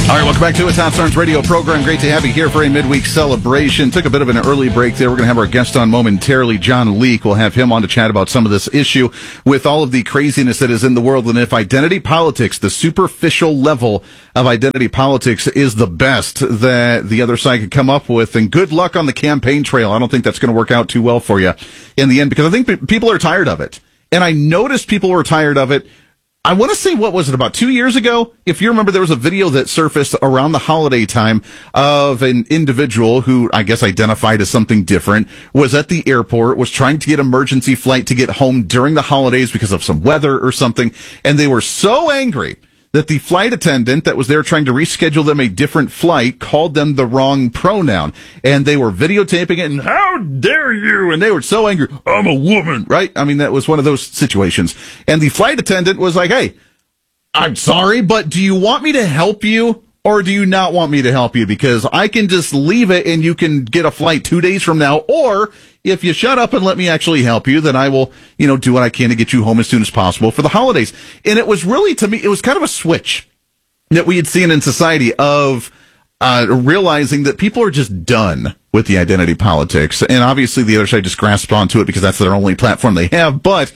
All right, welcome back to a Todd Starnes radio program. Great to have you here for a midweek celebration. Took a bit of an early break there. We're going to have our guest on momentarily, John Leake. We'll have him on to chat about some of this issue with all of the craziness that is in the world. And if identity politics, the superficial level of identity politics, is the best that the other side could come up with, then good luck on the campaign trail. I don't think that's going to work out too well for you in the end, because I think people are tired of it. And I noticed people were tired of it. I want to say, what was it, about 2 years ago? If you remember, there was a video that surfaced around the holiday time of an individual who I guess identified as something different, was at the airport, was trying to get emergency flight to get home during the holidays because of some weather or something. And they were so angry that the flight attendant that was there trying to reschedule them a different flight called them the wrong pronoun. And they were videotaping it, and how dare you? And they were so angry. I'm a woman, right? I mean, that was one of those situations. And the flight attendant was like, hey, I'm sorry, but do you want me to help you? Or do you not want me to help you? Because I can just leave it and you can get a flight 2 days from now. Or if you shut up and let me actually help you, then I will, do what I can to get you home as soon as possible for the holidays. And it was really, to me, it was kind of a switch that we had seen in society of realizing that people are just done with the identity politics. And obviously the other side just grasped onto it because that's their only platform they have. But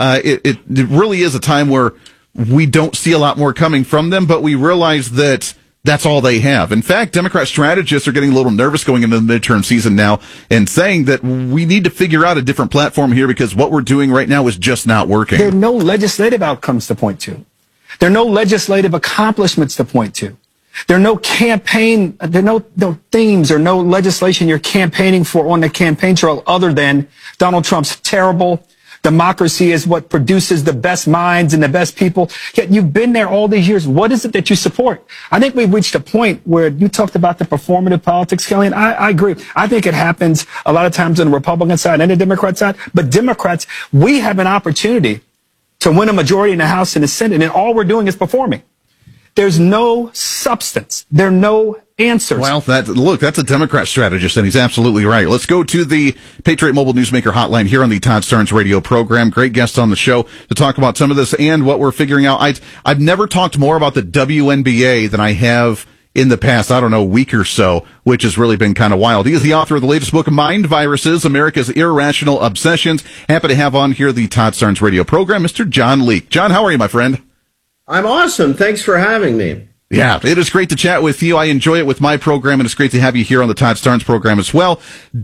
it really is a time where we don't see a lot more coming from them, but we realize that that's all they have. In fact, Democrat strategists are getting a little nervous going into the midterm season now and saying that we need to figure out a different platform here because what we're doing right now is just not working. There are no legislative outcomes to point to. There are no legislative accomplishments to point to. There are no campaign, there are no themes or no legislation you're campaigning for on the campaign trail other than Donald Trump's terrible democracy is what produces the best minds and the best people. Yet you've been there all these years. What is it that you support? I think we've reached a point where you talked about the performative politics, Kelly, and I agree. I think it happens a lot of times on the Republican side and the Democrat side. But Democrats, we have an opportunity to win a majority in the House and the Senate, and all we're doing is performing. There's no substance. There are no answers. Well, that's a Democrat strategist, and he's absolutely right. Let's go to the Patriot Mobile Newsmaker hotline here on the Todd Starnes radio program. Great guest on the show to talk about some of this and what we're figuring out. I've never talked more about the WNBA than I have in the past, week or so, which has really been kind of wild. He is the author of the latest book, Mind Viruses, America's Irrational Obsessions. Happy to have on here the Todd Starnes radio program, Mr. John Leake. John, how are you, my friend? I'm awesome. Thanks for having me. Yeah, it is great to chat with you. I enjoy it with my program, and it's great to have you here on the Todd Starnes program as well.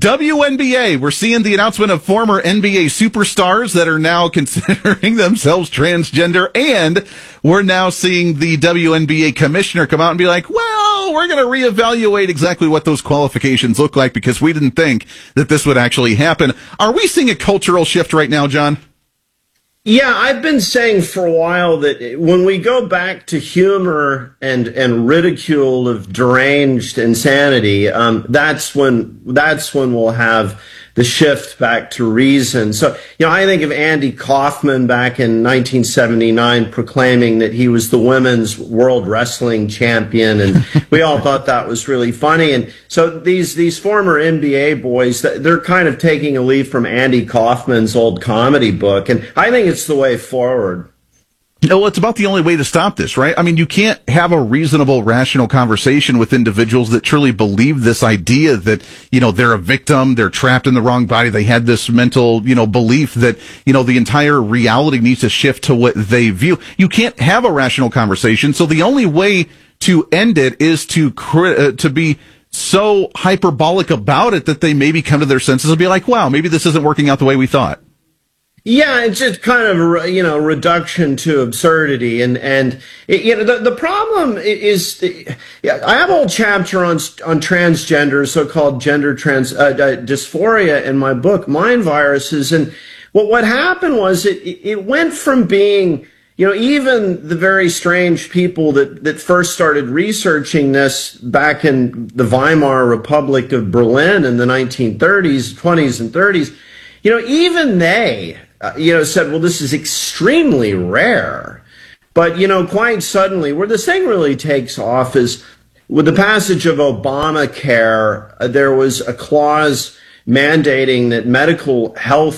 WNBA, we're seeing the announcement of former NBA superstars that are now considering themselves transgender, and we're now seeing the WNBA commissioner come out and be like, well, we're going to reevaluate exactly what those qualifications look like because we didn't think that this would actually happen. Are we seeing a cultural shift right now, John? Yeah, I've been saying for a while that when we go back to humor and ridicule of deranged insanity, that's when we'll have the shift back to reason. So, I think of Andy Kaufman back in 1979 proclaiming that he was the women's world wrestling champion, and we all thought that was really funny. And so these former NBA boys, they're kind of taking a leaf from Andy Kaufman's old comedy book, and I think it's the way forward. No, it's about the only way to stop this, right? I mean, you can't have a reasonable, rational conversation with individuals that truly believe this idea that, they're a victim, they're trapped in the wrong body, they had this mental, belief that, the entire reality needs to shift to what they view. You can't have a rational conversation, so the only way to end it is to be so hyperbolic about it that they maybe come to their senses and be like, wow, maybe this isn't working out the way we thought. Yeah, it's just kind of, reduction to absurdity. And the problem is, I have a whole chapter on transgender, so-called gender dysphoria in my book, Mind Viruses. And what happened was it went from being, even the very strange people that first started researching this back in the Weimar Republic of Berlin in the 1930s, 20s and 30s, even they, said, well, this is extremely rare. But, quite suddenly, where this thing really takes off is with the passage of Obamacare, there was a clause mandating that medical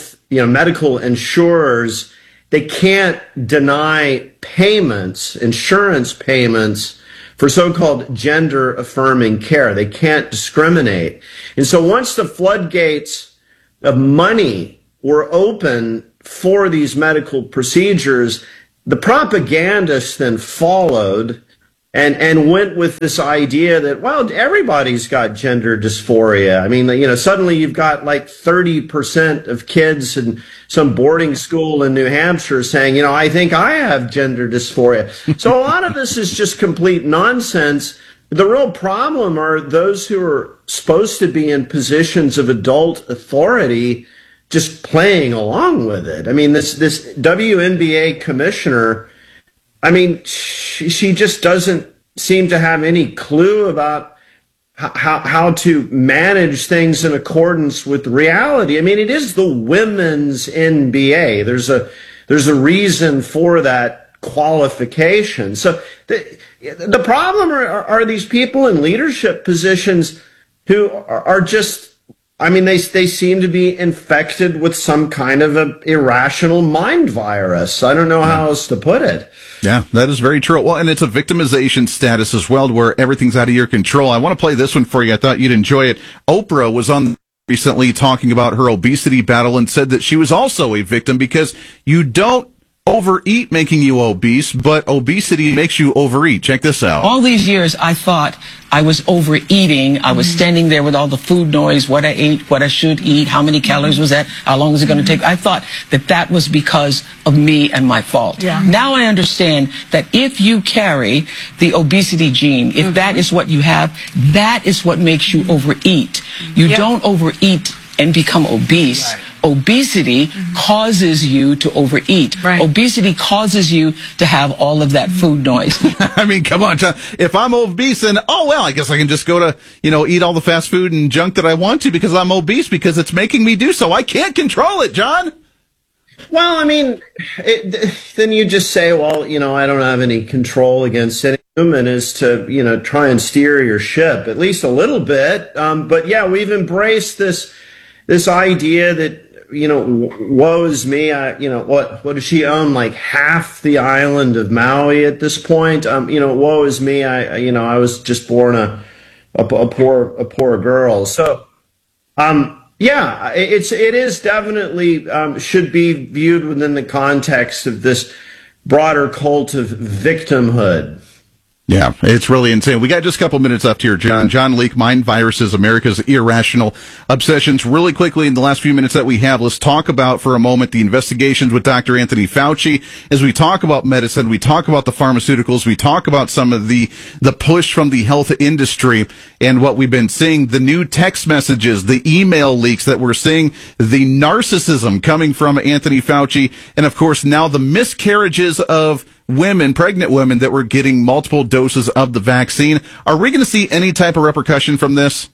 insurers, they can't deny payments, insurance payments, for so-called gender affirming care. They can't discriminate. And so once the floodgates of money were open for these medical procedures, the propagandists then followed and went with this idea that, well, everybody's got gender dysphoria. I mean, suddenly you've got like 30% of kids in some boarding school in New Hampshire saying, I think I have gender dysphoria. So a lot of this is just complete nonsense. The real problem are those who are supposed to be in positions of adult authority just playing along with it. I mean, this WNBA commissioner, I mean, she just doesn't seem to have any clue about how to manage things in accordance with reality. I mean, it is the women's NBA. There's a reason for that qualification. So the problem are these people in leadership positions who are just, I mean, they seem to be infected with some kind of an irrational mind virus. I don't know how else to put it. Yeah, that is very true. Well, and it's a victimization status as well, where everything's out of your control. I want to play this one for you. I thought you'd enjoy it. Oprah was on recently talking about her obesity battle and said that she was also a victim because you don't overeat making you obese, but obesity makes you overeat. Check this out. All these years, I thought I was overeating. I was standing there with all the food noise, what I ate, what I should eat, how many calories was that, how long is it going to take. I thought that was because of me and my fault. Yeah. Now I understand that if you carry the obesity gene, if that is what you have, that is what makes you overeat. You don't overeat and become obese. Right. Obesity causes you to overeat. Right. Obesity causes you to have all of that food noise. I mean, come on, John. If I'm obese, then, I guess I can just go to, eat all the fast food and junk that I want to because I'm obese because it's making me do so. I can't control it, John. Well, I mean, then you just say, well, I don't have any control against any human is to, try and steer your ship, at least a little bit. But yeah, we've embraced this idea that, woe is me. What does she own? Like half the island of Maui at this point. Woe is me. I was just born a poor girl. So, yeah, it is definitely, should be viewed within the context of this broader cult of victimhood. Yeah, it's really insane. We got just a couple minutes left here, John. John Leake, Mind Viruses, America's Irrational Obsessions. Really quickly, in the last few minutes that we have, let's talk about for a moment the investigations with Dr. Anthony Fauci. As we talk about medicine, we talk about the pharmaceuticals, we talk about some of the push from the health industry and what we've been seeing, the new text messages, the email leaks that we're seeing, the narcissism coming from Anthony Fauci, and of course now the miscarriages of pregnant women that were getting multiple doses of the vaccine. Are we going to see any type of repercussion from this?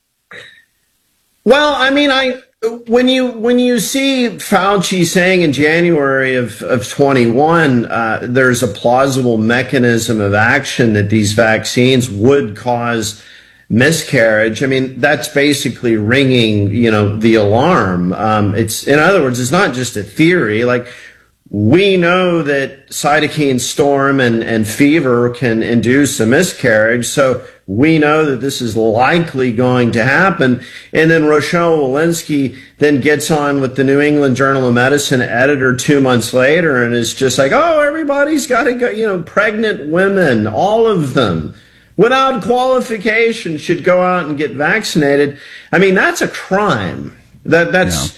Well, I mean, when you see Fauci saying in January of 21, there's a plausible mechanism of action that these vaccines would cause miscarriage. I mean, that's basically ringing, the alarm. In other words, it's not just a theory. Like, we know that cytokine storm and fever can induce a miscarriage, so we know that this is likely going to happen. And then Rochelle Walensky then gets on with the New England Journal of Medicine editor 2 months later and is just like, oh, everybody's got to go, pregnant women, all of them, without qualification should go out and get vaccinated. I mean, that's a crime. That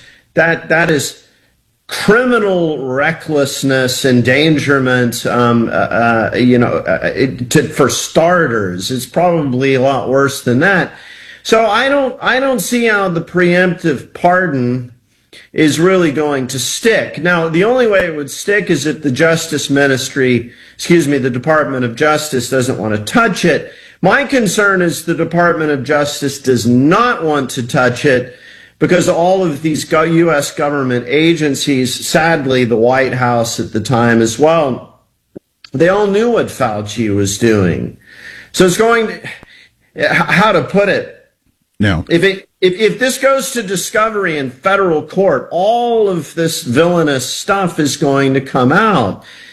is criminal recklessness, endangerment, for starters. It's probably a lot worse than that. So I don't see how the preemptive pardon is really going to stick. Now, the only way it would stick is if the the Department of Justice doesn't want to touch it. My concern is the Department of Justice does not want to touch it, because all of these U.S. government agencies, sadly, the White House at the time as well, they all knew what Fauci was doing. So it's going to, how to put it? No. If this goes to discovery in federal court, all of this villainous stuff is going to come out.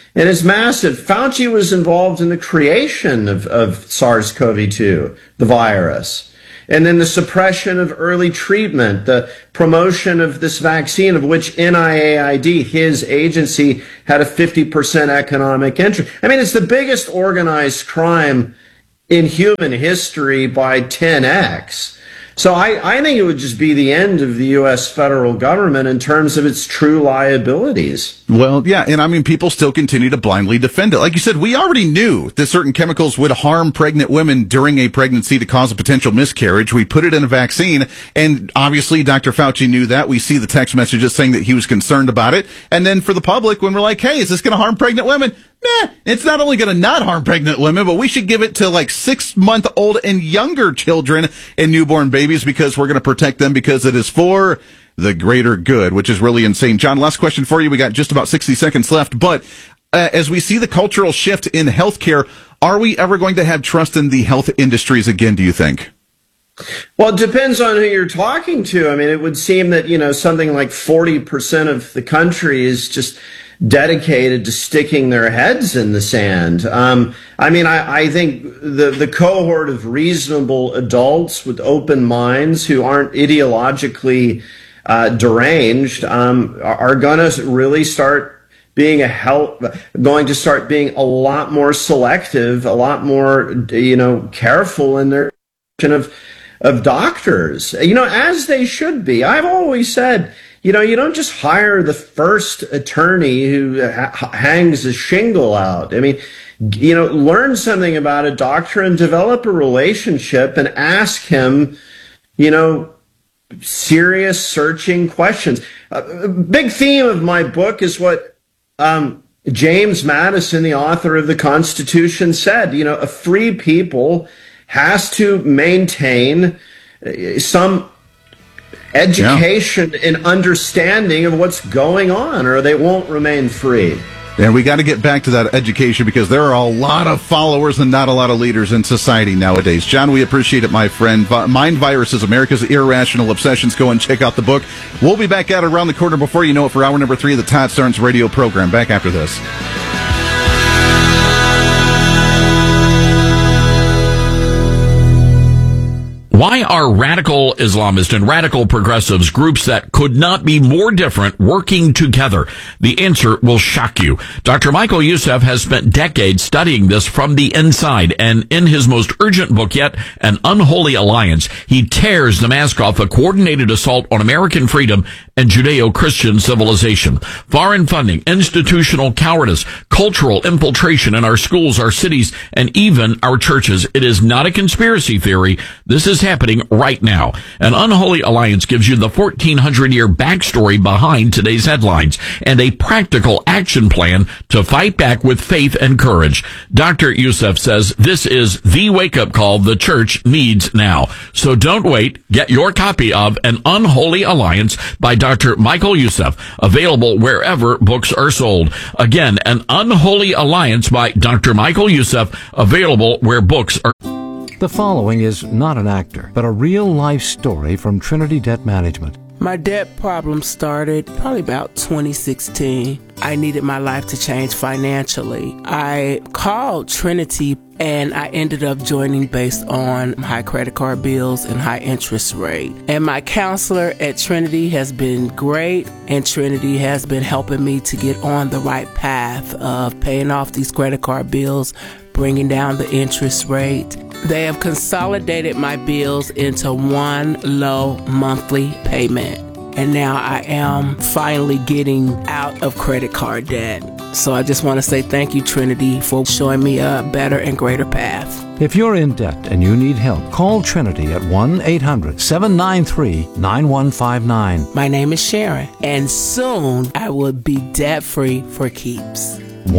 and it's massive. Fauci was involved in the creation of SARS-CoV-2, the virus. And then the suppression of early treatment, the promotion of this vaccine, of which NIAID, his agency, had a 50% economic interest. I mean, it's the biggest organized crime in human history by 10x. So I think it would just be the end of the U.S. federal government in terms of its true liabilities. Well, yeah, and I mean, people still continue to blindly defend it. Like you said, we already knew that certain chemicals would harm pregnant women during a pregnancy to cause a potential miscarriage. We put it in a vaccine, and obviously Dr. Fauci knew that. We see the text messages saying that he was concerned about it. And then for the public, when we're like, hey, is this going to harm pregnant women? Nah, it's not only going to not harm pregnant women, but we should give it to like 6-month-old and younger children and newborn babies because we're going to protect them because it is for the greater good, which is really insane. John, last question for you. We got just about 60 seconds left, but as we see the cultural shift in healthcare, are we ever going to have trust in the health industries again, do you think? Well, it depends on who you're talking to. I mean, it would seem that, something like 40% of the country is just dedicated to sticking their heads in the sand. I think the cohort of reasonable adults with open minds who aren't ideologically deranged are going to really start being going to start being a lot more selective, a lot more careful in their of doctors, as they should be. I've always said, you don't just hire the first attorney who hangs a shingle out. I mean, learn something about a doctor and develop a relationship and ask him, serious searching questions. A big theme of my book is what James Madison, the author of the Constitution, said. A free people has to maintain some education and understanding of what's going on, or they won't remain free. And we got to get back to that education because there are a lot of followers and not a lot of leaders in society nowadays. John, we appreciate it, my friend. Mind Viruses, America's Irrational Obsessions. Go and check out the book. We'll be back at it around the corner before you know it for hour number 3 of the Todd Starnes radio program. Back after this. Why are radical Islamists and radical progressives, groups that could not be more different, working together? The answer will shock you. Dr. Michael Youssef has spent decades studying this from the inside, and in his most urgent book yet, An Unholy Alliance, he tears the mask off a coordinated assault on American freedom and Judeo-Christian civilization. Foreign funding, institutional cowardice, cultural infiltration in our schools, our cities, and even our churches. It is not a conspiracy theory. This is happening right now. An Unholy Alliance gives you the 1,400-year backstory behind today's headlines and a practical action plan to fight back with faith and courage. Dr. Youssef says this is the wake-up call the church needs now. So don't wait. Get your copy of An Unholy Alliance by Dr. Michael Youssef, available wherever books are sold. Again, An Unholy Alliance by Dr. Michael Youssef, available where books are. The following is not an actor, but a real-life story from Trinity Debt Management. My debt problem started probably about 2016. I needed my life to change financially. I called Trinity and I ended up joining based on high credit card bills and high interest rate. And my counselor at Trinity has been great, and Trinity has been helping me to get on the right path of paying off these credit card bills, bringing down the interest rate. They have consolidated my bills into one low monthly payment. And now I am finally getting out of credit card debt. So I just want to say thank you, Trinity, for showing me a better and greater path. If you're in debt and you need help, call Trinity at 1-800-793-9159. My name is Sharon, and soon I will be debt-free for keeps.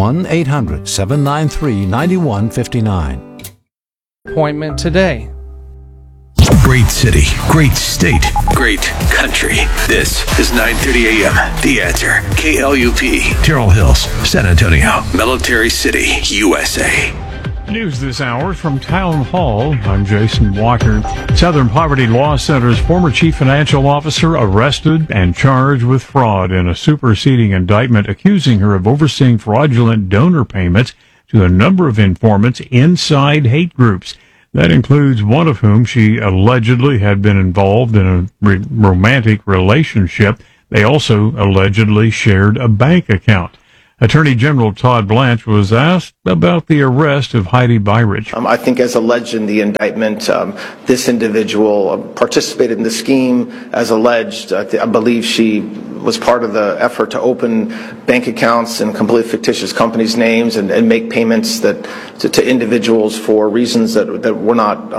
1-800-793-9159. Appointment today. Great city, great state, great country. This is 9:30 a.m. The Answer. KLUP, Terrell Hills, San Antonio, Military City, USA. News this hour from Town Hall. I'm Jason Walker. Southern Poverty Law Center's former chief financial officer arrested and charged with fraud in a superseding indictment accusing her of overseeing fraudulent donor payments to a number of informants inside hate groups. That includes one of whom she allegedly had been involved in a romantic relationship. They also allegedly shared a bank account. Attorney General Todd Blanche was asked about the arrest of Heidi Beirich. I think as alleged in the indictment, this individual participated in the scheme as alleged. I believe she was part of the effort to open bank accounts in completely fictitious companies' names and make payments to individuals for reasons that were not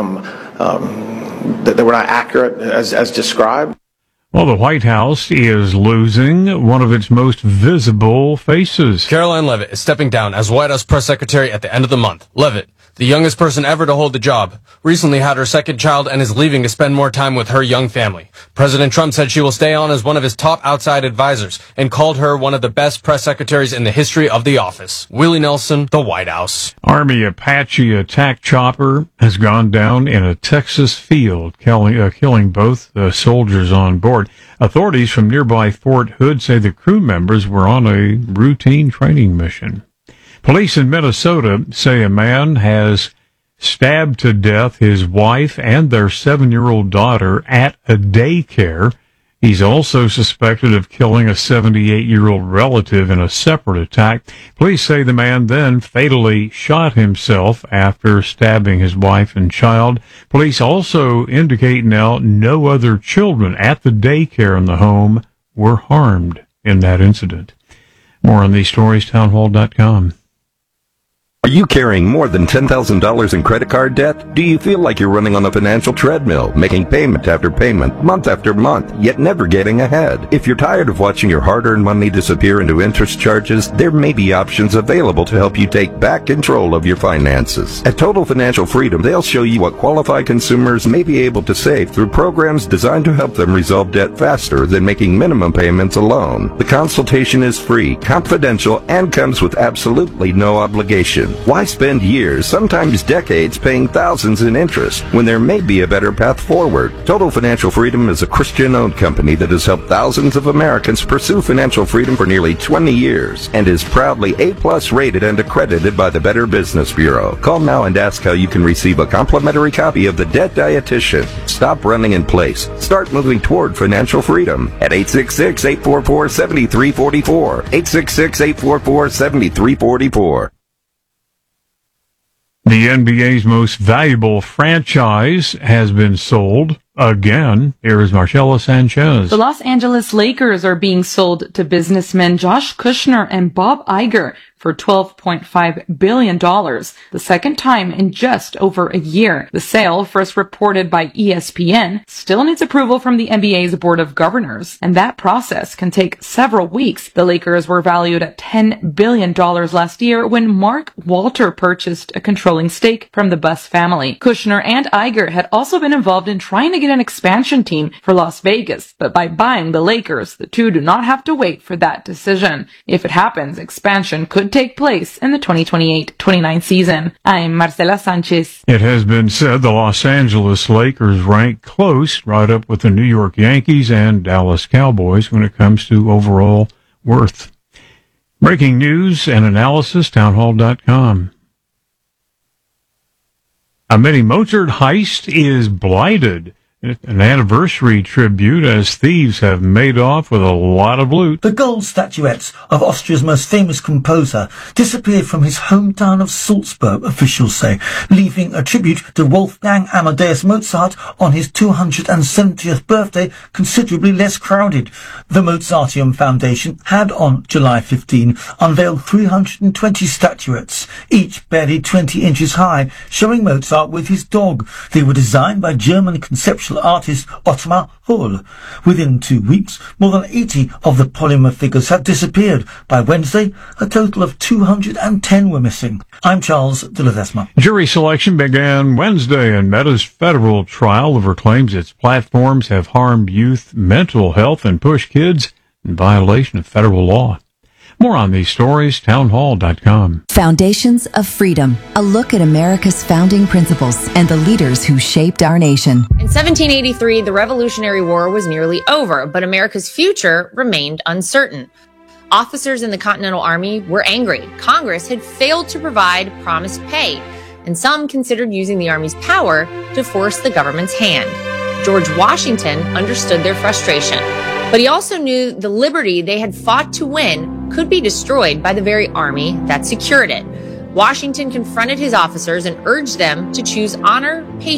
accurate as described. Well, the White House is losing one of its most visible faces. Caroline Leavitt is stepping down as White House press secretary at the end of the month. Leavitt, the youngest person ever to hold the job, recently had her second child and is leaving to spend more time with her young family. President Trump said she will stay on as one of his top outside advisors and called her one of the best press secretaries in the history of the office. Willie Nelson, the White House. Army Apache attack chopper has gone down in a Texas field, killing both the soldiers on board. Authorities from nearby Fort Hood say the crew members were on a routine training mission. Police in Minnesota say a man has stabbed to death his wife and their 7-year-old daughter at a daycare. He's also suspected of killing a 78-year-old relative in a separate attack. Police say the man then fatally shot himself after stabbing his wife and child. Police also indicate now no other children at the daycare in the home were harmed in that incident. More on these stories, townhall.com. Are you carrying more than $10,000 in credit card debt? Do you feel like you're running on a financial treadmill, making payment after payment, month after month, yet never getting ahead? If you're tired of watching your hard-earned money disappear into interest charges, there may be options available to help you take back control of your finances. At Total Financial Freedom, they'll show you what qualified consumers may be able to save through programs designed to help them resolve debt faster than making minimum payments alone. The consultation is free, confidential, and comes with absolutely no obligation. Why spend years, sometimes decades, paying thousands in interest when there may be a better path forward? Total Financial Freedom is a Christian-owned company that has helped thousands of Americans pursue financial freedom for nearly 20 years and is proudly A+ rated and accredited by the Better Business Bureau. Call now and ask how you can receive a complimentary copy of The Debt Dietitian. Stop running in place. Start moving toward financial freedom at 866-844-7344. 866-844-7344. The NBA's most valuable franchise has been sold again. Here is Marcella Sanchez. The Los Angeles Lakers are being sold to businessmen Josh Kushner and Bob Iger for $12.5 billion, the second time in just over a year. The sale, first reported by ESPN, still needs approval from the NBA's Board of Governors, and that process can take several weeks. The Lakers were valued at $10 billion last year when Mark Walter purchased a controlling stake from the Buss family. Kushner and Iger had also been involved in trying to get an expansion team for Las Vegas, but by buying the Lakers, the two do not have to wait for that decision. If it happens, expansion could take place in the 2028-29 season. I'm Marcela Sanchez. It has been said the Los Angeles Lakers rank close, right up with the New York Yankees and Dallas Cowboys when it comes to overall worth. Breaking news and analysis, townhall.com. A mini Mozart heist is blighted. An anniversary tribute as thieves have made off with a lot of loot. The gold statuettes of Austria's most famous composer disappeared from his hometown of Salzburg, officials say, leaving a tribute to Wolfgang Amadeus Mozart on his 270th birthday considerably less crowded. The Mozarteum Foundation had on July 15 unveiled 320 statuettes, each barely 20 inches high, showing Mozart with his dog. They were designed by German conceptual artist Ottmar Hohl. Within 2 weeks, more than 80 of the polymer figures had disappeared. By Wednesday, a total of 210 were missing. I'm Charles de Ledesma. Jury selection began Wednesday in Meta's federal trial over claims its platforms have harmed youth mental health and pushed kids in violation of federal law. More on these stories, townhall.com. Foundations of Freedom, a look at America's founding principles and the leaders who shaped our nation. In 1783, the Revolutionary War was nearly over, but America's future remained uncertain. Officers in the Continental Army were angry. Congress had failed to provide promised pay, and some considered using the Army's power to force the government's hand. George Washington understood their frustration, but he also knew the liberty they had fought to win could be destroyed by the very army that secured it. Washington confronted his officers and urged them to choose honor, patience,